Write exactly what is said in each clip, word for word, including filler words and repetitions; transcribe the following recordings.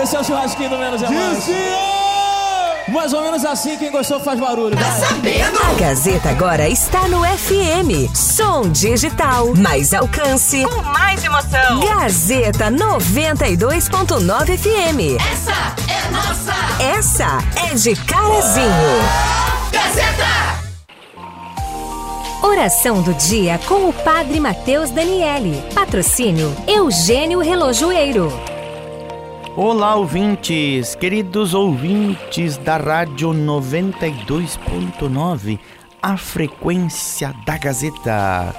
Esse é o churrasquinho do Menos é Mais. Mais ou menos assim, quem gostou faz barulho. Tá sabendo? A Gazeta agora está no F M. Som digital, mais alcance, com mais emoção. Gazeta noventa e dois ponto nove F M. Essa é nossa. Essa é de Carazinho. Gazeta! Oração do dia com o Padre Mateus Daniele. Patrocínio Eugênio Relojoeiro. Olá, ouvintes, queridos ouvintes da Rádio noventa e dois ponto nove, a frequência da Gazeta.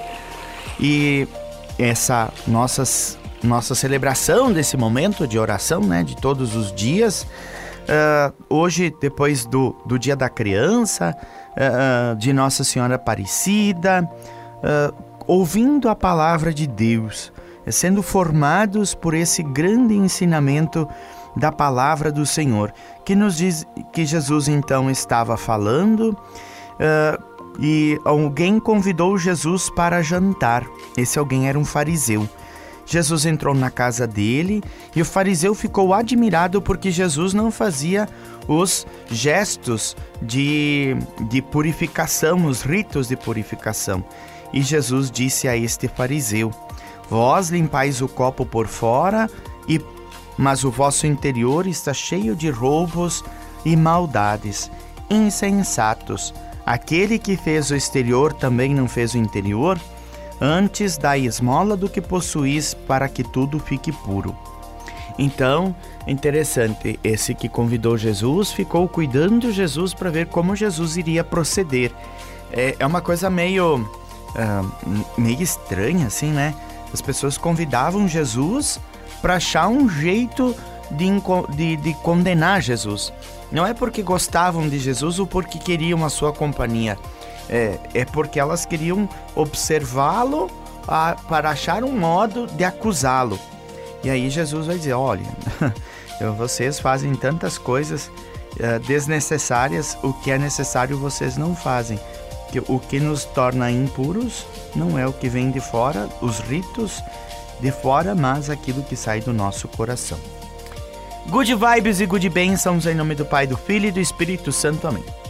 E essa nossa, nossa celebração desse momento de oração, né, de todos os dias, uh, hoje, depois do, do Dia da Criança, uh, de Nossa Senhora Aparecida, uh, ouvindo a palavra de Deus, sendo formados por esse grande ensinamento da palavra do Senhor, que nos diz que Jesus então estava falando uh, e alguém convidou Jesus para jantar. Esse alguém era um fariseu. Jesus entrou na casa dele e o fariseu ficou admirado porque Jesus não fazia os gestos de, de purificação, os ritos de purificação. E Jesus disse a este fariseu: vós limpais o copo por fora, e, mas o vosso interior está cheio de roubos e maldades. Insensatos! Aquele que fez o exterior também não fez o interior? Antes dai esmola do que possuís, para que tudo fique puro. Então, interessante, esse que convidou Jesus ficou cuidando de Jesus para ver como Jesus iria proceder. É, é uma coisa meio, uh, meio estranha, assim, né? As pessoas convidavam Jesus para achar um jeito de, de, de condenar Jesus. Não é porque gostavam de Jesus ou porque queriam a sua companhia. É, é porque elas queriam observá-lo a, para achar um modo de acusá-lo. E aí Jesus vai dizer: olha, vocês fazem tantas coisas uh, desnecessárias, o que é necessário vocês não fazem. Que o que nos torna impuros não é o que vem de fora, os ritos de fora, mas aquilo que sai do nosso coração. Good vibes e good bênçãos em nome do Pai, do Filho e do Espírito Santo. Amém.